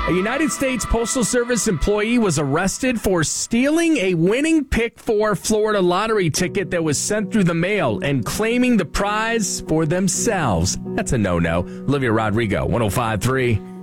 A United States Postal Service employee was arrested for stealing a winning Pick 4 Florida lottery ticket that was sent through the mail and claiming the prize for themselves. That's a no-no. Olivia Rodrigo, 105.3.